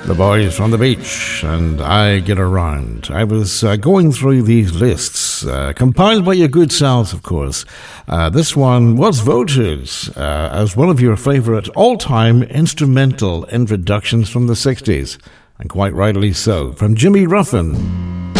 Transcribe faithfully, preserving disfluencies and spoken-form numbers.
The Boys from the Beach, and I Get Around. I was uh, going through these lists, uh, compiled by your good selves, of course. Uh, this one was voted uh, as one of your favourite all-time instrumental introductions from the sixties, and quite rightly so, from Jimmy Ruffin.